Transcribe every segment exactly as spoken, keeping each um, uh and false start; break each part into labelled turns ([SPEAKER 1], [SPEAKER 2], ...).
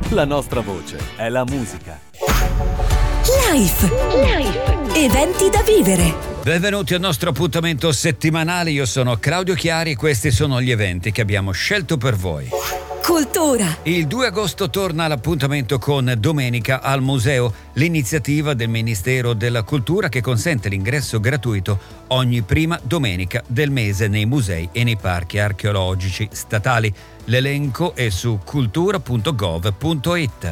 [SPEAKER 1] La nostra voce è la musica.
[SPEAKER 2] Life. Life. Eventi da vivere.
[SPEAKER 3] Benvenuti al nostro appuntamento settimanale. Io sono Claudio Chiari e questi sono gli eventi che abbiamo scelto per voi.
[SPEAKER 2] Cultura.
[SPEAKER 3] Il due agosto torna l'appuntamento con Domenica al Museo, l'iniziativa del Ministero della Cultura che consente l'ingresso gratuito ogni prima domenica del mese nei musei e nei parchi archeologici statali. L'elenco è su cultura punto gov punto it.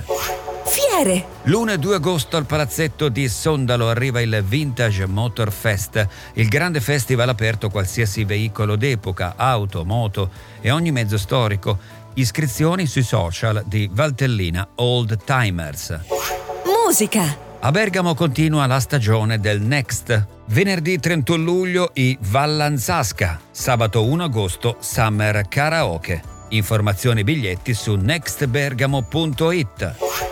[SPEAKER 2] Fiere.
[SPEAKER 3] l'uno e due agosto al palazzetto di Sondalo arriva il Vintage Motor Fest, il grande festival aperto a qualsiasi veicolo d'epoca, auto, moto e ogni mezzo storico. Iscrizioni sui social di Valtellina Old Timers.
[SPEAKER 2] Musica.
[SPEAKER 3] A Bergamo continua la stagione del Next. Venerdì trentuno luglio i Vallanzasca, sabato primo agosto Summer Karaoke. Informazioni e biglietti su next bergamo punto it.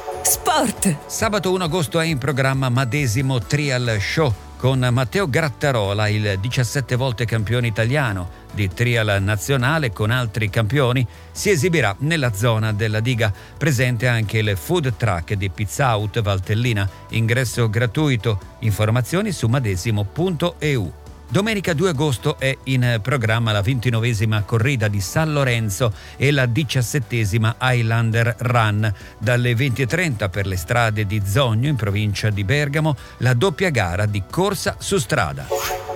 [SPEAKER 2] Sport.
[SPEAKER 3] Sabato primo agosto è in programma Madesimo Trial Show con Matteo Grattarola, il diciassette volte campione italiano di trial nazionale con altri campioni. Si esibirà nella zona della diga. Presente anche il food truck di Pizza Out Valtellina. Ingresso gratuito. Informazioni su madesimo punto e u. Domenica due agosto è in programma la ventinovesima corrida di San Lorenzo e la diciassettesima Highlander Run. Dalle venti e trenta per le strade di Zogno, in provincia di Bergamo, la doppia gara di corsa su strada.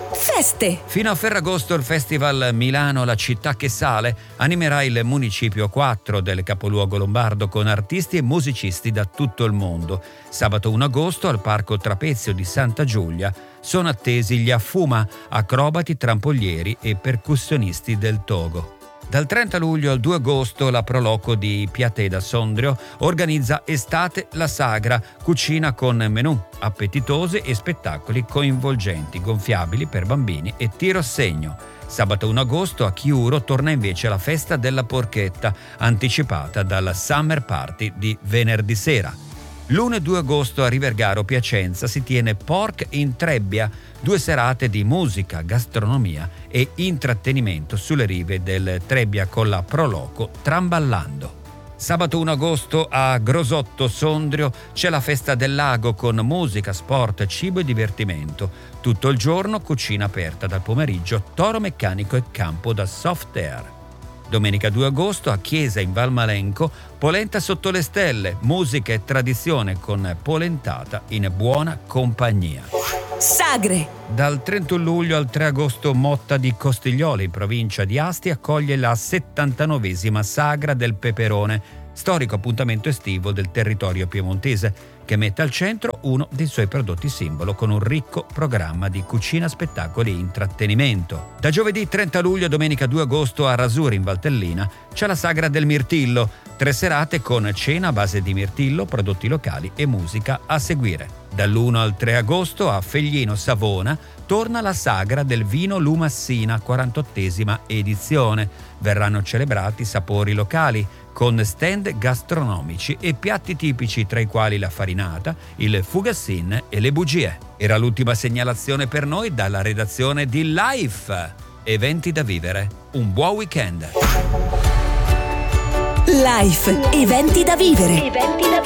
[SPEAKER 2] Feste.
[SPEAKER 3] Fino a Ferragosto il Festival Milano La Città che Sale animerà il Municipio quattro del capoluogo lombardo con artisti e musicisti da tutto il mondo. Sabato primo agosto al Parco Trapezio di Santa Giulia sono attesi gli Affuma, acrobati, trampolieri e percussionisti del Togo. Dal trenta luglio al due agosto la Proloco di Piateda Sondrio organizza Estate la Sagra, cucina con menù appetitosi e spettacoli coinvolgenti, gonfiabili per bambini e tiro a segno. Sabato primo agosto a Chiuro torna invece la festa della porchetta, anticipata dalla Summer Party di venerdì sera. l'uno e due agosto a Rivergaro Piacenza si tiene Pork in Trebbia, due serate di musica, gastronomia e intrattenimento sulle rive del Trebbia con la Proloco Tramballando. Sabato primo agosto a Grosotto Sondrio c'è la festa del lago con musica, sport, cibo e divertimento. Tutto il giorno cucina aperta, dal pomeriggio toro meccanico e campo da soft air. Domenica due agosto a Chiesa in Valmalenco, polenta sotto le stelle, musica e tradizione con polentata in buona compagnia.
[SPEAKER 2] Sagre.
[SPEAKER 3] Dal trentuno luglio al tre agosto Motta di Costigliole in provincia di Asti accoglie la settantanovesima Sagra del Peperone, storico appuntamento estivo del territorio piemontese, che mette al centro uno dei suoi prodotti simbolo con un ricco programma di cucina, spettacoli e intrattenimento. Da giovedì trenta luglio a domenica due agosto a Rasuri in Valtellina c'è la Sagra del Mirtillo, tre serate con cena a base di mirtillo, prodotti locali e musica a seguire. Dall'primo al tre agosto a Feglino Savona torna la Sagra del Vino Lumassina, quarantottesima edizione. Verranno celebrati sapori locali con stand gastronomici e piatti tipici, tra i quali la farinata, il fugassin e le bugie. Era l'ultima segnalazione per noi dalla redazione di Life. Eventi da vivere. Un buon weekend.
[SPEAKER 2] Life. Eventi da vivere. Eventi da vivere.